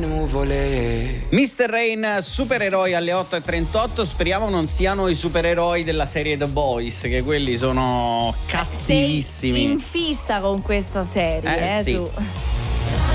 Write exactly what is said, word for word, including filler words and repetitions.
nuvole. mister Rain, supereroi alle otto e trentotto. Speriamo non siano i supereroi della serie The Boys, che quelli sono cattivissimi. Sei in fissa con questa serie, Eh, eh, sì. tu.